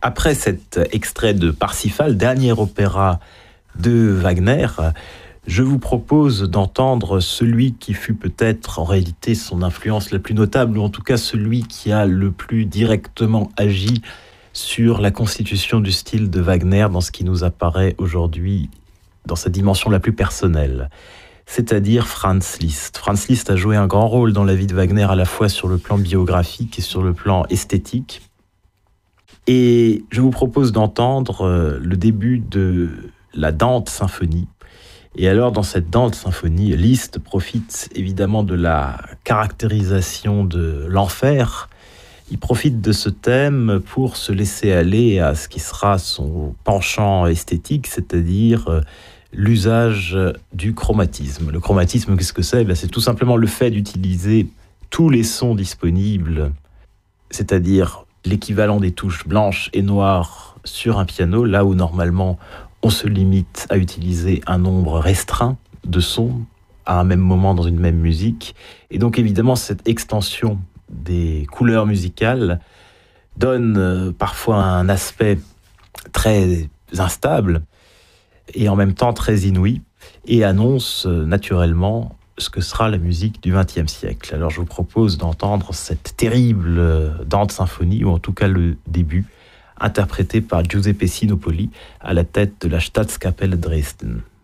après cet extrait de Parsifal, dernier opéra de Wagner, je vous propose d'entendre celui qui fut peut-être en réalité son influence la plus notable, ou en tout cas celui qui a le plus directement agi sur la constitution du style de Wagner dans ce qui nous apparaît aujourd'hui dans sa dimension la plus personnelle, c'est-à-dire Franz Liszt. Franz Liszt a joué un grand rôle dans la vie de Wagner à la fois sur le plan biographique et sur le plan esthétique. Et je vous propose d'entendre le début de la Dante symphonie. Et alors, dans cette Dante symphonie, Liszt profite évidemment de la caractérisation de l'enfer. Il profite de ce thème pour se laisser aller à ce qui sera son penchant esthétique, c'est-à-dire l'usage du chromatisme. Le chromatisme, qu'est-ce que c'est ? C'est tout simplement le fait d'utiliser tous les sons disponibles, c'est-à-dire l'équivalent des touches blanches et noires sur un piano, là où normalement on se limite à utiliser un nombre restreint de sons à un même moment dans une même musique. Et donc évidemment, cette extension des couleurs musicales donne parfois un aspect très instable et en même temps très inouï et annonce naturellement ce que sera la musique du XXe siècle. Alors je vous propose d'entendre cette terrible Dante symphonie, ou en tout cas le début, interprété par Giuseppe Sinopoli à la tête de la Staatskapelle Dresden.